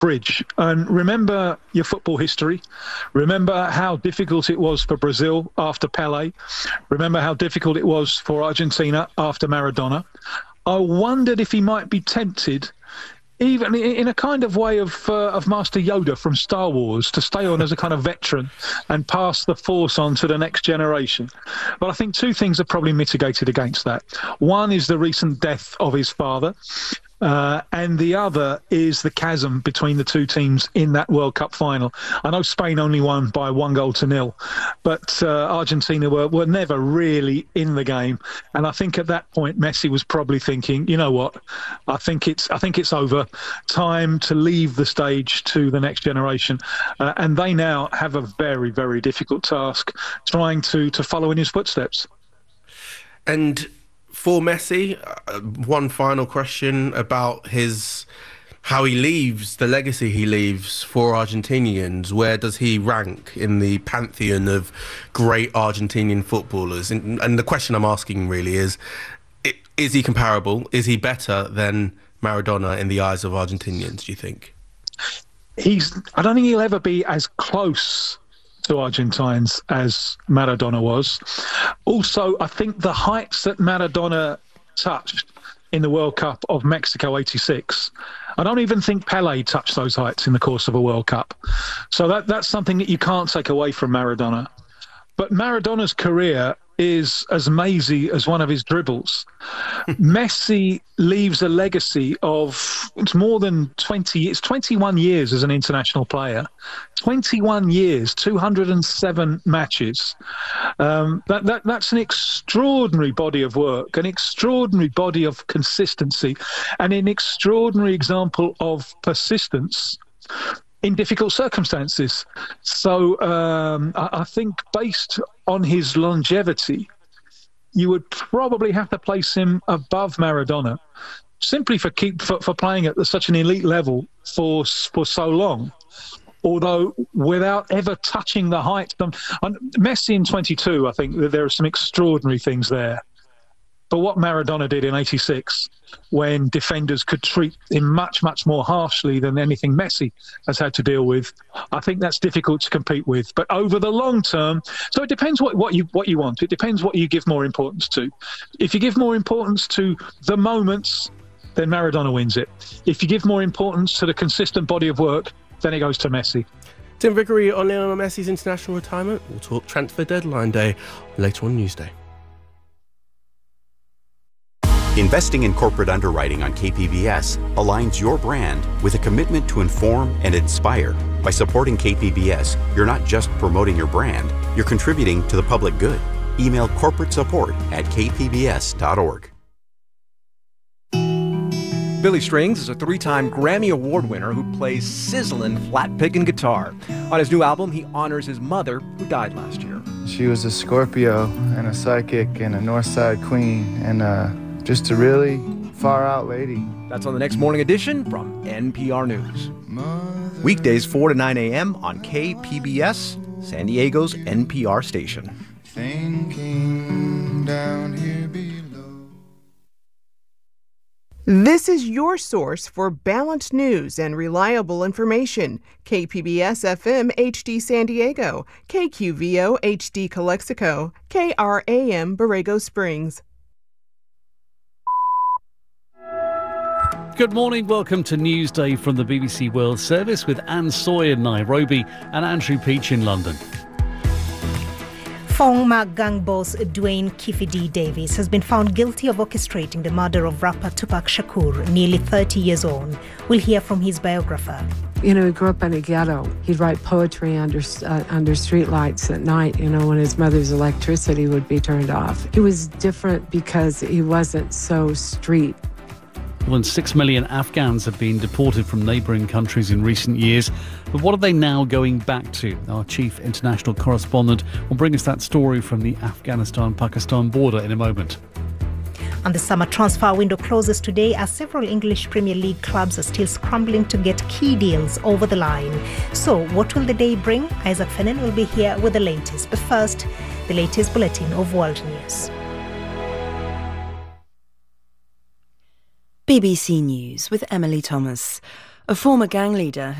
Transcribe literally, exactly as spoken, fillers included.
bridge. And remember your football history. Remember how difficult it was for Brazil after Pelé. Remember how difficult it was for Argentina after Maradona. I wondered if he might be tempted, even in a kind of way of uh, of Master Yoda from Star Wars, to stay on as a kind of veteran and pass the force on to the next generation. But I think two things are probably mitigated against that. One is the recent death of his father. Uh, and the other is the chasm between the two teams in that World Cup final. I know Spain only won by one goal to nil, but uh, Argentina were, were never really in the game. And I think at that point, Messi was probably thinking, you know what, I think it's I think it's over. Time to leave the stage to the next generation. Uh, and they now have a very, very difficult task trying to, to follow in his footsteps. And for Messi, uh, one final question about his how he leaves, the legacy he leaves for Argentinians. Where does he rank in the pantheon of great Argentinian footballers? And, and the question I'm asking really is, is he comparable? Is he better than Maradona in the eyes of Argentinians, do you think? He's. I don't think he'll ever be as close to Argentines as Maradona was. Also, I think the heights that Maradona touched in the World Cup of Mexico eighty-six, I don't even think Pelé touched those heights in the course of a World Cup. So that that's something that you can't take away from Maradona. But Maradona's career is as mazy as one of his dribbles. Messi leaves a legacy of, it's more than twenty, it's twenty-one years as an international player. twenty-one years, two hundred seven matches. Um, that, that That's an extraordinary body of work, an extraordinary body of consistency, and an extraordinary example of persistence in difficult circumstances. So um, I, I think based on his longevity, you would probably have to place him above Maradona, simply for keep for, for playing at such an elite level for for so long. Although without ever touching the height, um, Messi in twenty-two, I think that there are some extraordinary things there. But what Maradona did in eighty-six, when defenders could treat him much, much more harshly than anything Messi has had to deal with, I think that's difficult to compete with. But over the long term, so it depends what, what you what you want. It depends what you give more importance to. If you give more importance to the moments, then Maradona wins it. If you give more importance to the consistent body of work, then it goes to Messi. Tim Vickery on Lionel Messi's international retirement. We'll talk transfer deadline day later on Newsday. Investing in corporate underwriting on K P B S aligns your brand with a commitment to inform and inspire. By supporting K P B S, you're not just promoting your brand, you're contributing to the public good. Email corporate support at k p b s dot org. Billy Strings is a three-time Grammy Award winner who plays sizzling flat-picking guitar. On his new album, he honors his mother, who died last year. She was a Scorpio and a psychic and a North Side queen and uh just a really far-out lady. That's on the next morning edition from N P R News. Weekdays four to nine a.m. on K P B S, San Diego's N P R station. Thinking down here below. This is your source for balanced news and reliable information. K P B S F M H D San Diego, K Q V O H D Calexico, K R A M Borrego Springs. Good morning, welcome to Newsday from the B B C World Service with Anne Soy in Nairobi and Andrew Peach in London. Fong Mac Gang boss Dwayne Kifidi Davis has been found guilty of orchestrating the murder of rapper Tupac Shakur nearly thirty years on. We'll hear from his biographer. You know, he grew up in a ghetto. He'd write poetry under uh, under streetlights at night, you know, when his mother's electricity would be turned off. He was different because he wasn't so street. More than six million Afghans have been deported from neighbouring countries in recent years. But what are they now going back to? Our chief international correspondent will bring us that story from the Afghanistan-Pakistan border in a moment. And the summer transfer window closes today as several English Premier League clubs are still scrambling to get key deals over the line. So what will the day bring? Isaac Fennan will be here with the latest. But first, the latest bulletin of world news. B B C News with Emily Thomas. A former gang leader